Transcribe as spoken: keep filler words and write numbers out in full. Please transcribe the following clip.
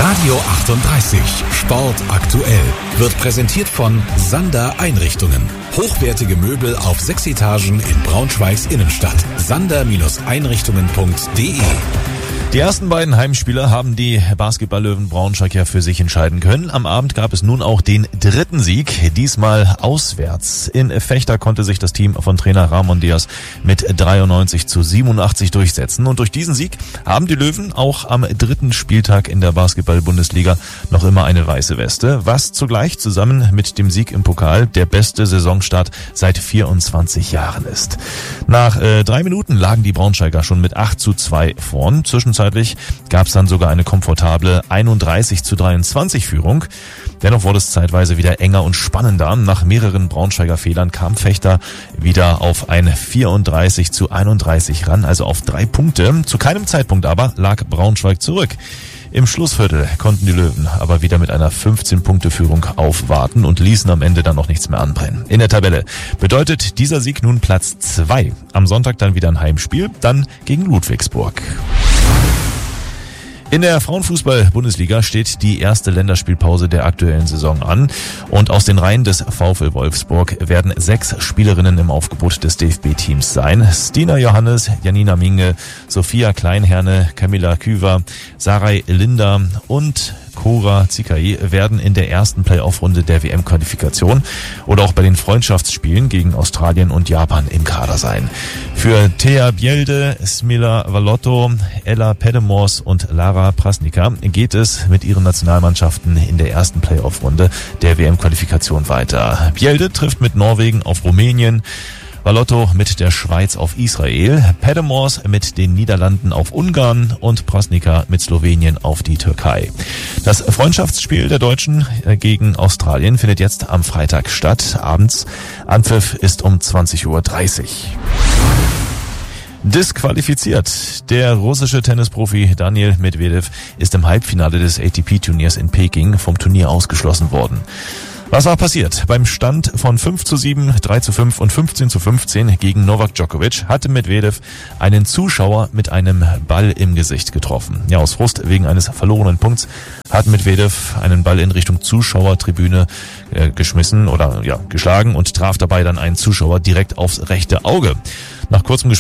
Radio achtunddreißig Sport aktuell wird präsentiert von Sander Einrichtungen. Hochwertige Möbel auf sechs Etagen in Braunschweigs Innenstadt. sander Einrichtungen punkt de. Die ersten beiden Heimspiele haben die Basketball-Löwen Braunschweig ja für sich entscheiden können. Am Abend gab es nun auch den dritten Sieg, diesmal auswärts. In Vechta konnte sich das Team von Trainer Ramon Diaz mit dreiundneunzig zu siebenundachtzig durchsetzen. Und durch diesen Sieg haben die Löwen auch am dritten Spieltag in der Basketball-Bundesliga noch immer eine weiße Weste, was zugleich zusammen mit dem Sieg im Pokal der beste Saisonstart seit vierundzwanzig Jahren ist. Nach äh, drei Minuten lagen die Braunschweiger schon mit acht zu zwei vorn. Zwischenzeitlich gab es dann sogar eine komfortable einunddreißig zu dreiundzwanzig Führung. Dennoch wurde es zeitweise wieder enger und spannender. Nach mehreren Braunschweiger Fehlern kam Vechta wieder auf ein vierunddreißig zu einunddreißig ran, also auf drei Punkte. Zu keinem Zeitpunkt aber lag Braunschweig zurück. Im Schlussviertel konnten die Löwen aber wieder mit einer fünfzehn-Punkte-Führung aufwarten und ließen am Ende dann noch nichts mehr anbrennen. In der Tabelle bedeutet dieser Sieg nun Platz zwei. Am Sonntag dann wieder ein Heimspiel, dann gegen Ludwigsburg. In der Frauenfußball-Bundesliga steht die erste Länderspielpause der aktuellen Saison an und aus den Reihen des VfL Wolfsburg werden sechs Spielerinnen im Aufgebot des D F B-Teams sein. Stina Johannes, Janina Minge, Sophia Kleinherne, Camilla Küver, Sarai Linda und Cora Zikai werden in der ersten Playoff-Runde der W M-Qualifikation oder auch bei den Freundschaftsspielen gegen Australien und Japan im Kader sein. Für Thea Bielde, Smila Valotto, Ella Pedemors und Lara Prasnica geht es mit ihren Nationalmannschaften in der ersten Playoff-Runde der W M-Qualifikation weiter. Bielde trifft mit Norwegen auf Rumänien, Valotto mit der Schweiz auf Israel, Pedemors mit den Niederlanden auf Ungarn und Prasnica mit Slowenien auf die Türkei. Das Freundschaftsspiel der Deutschen gegen Australien findet jetzt am Freitag statt. Abends. Anpfiff ist um zwanzig Uhr dreißig. Disqualifiziert. Der russische Tennisprofi Daniil Medvedev ist im Halbfinale des A T P-Turniers in Peking vom Turnier ausgeschlossen worden. Was war passiert? Beim Stand von fünf zu sieben, drei zu fünf und fünfzehn zu fünfzehn gegen Novak Djokovic hatte Medvedev einen Zuschauer mit einem Ball im Gesicht getroffen. Ja, aus Frust wegen eines verlorenen Punkts hat Medvedev einen Ball in Richtung Zuschauertribüne äh, geschmissen oder ja geschlagen und traf dabei dann einen Zuschauer direkt aufs rechte Auge. Nach kurzem Gespräch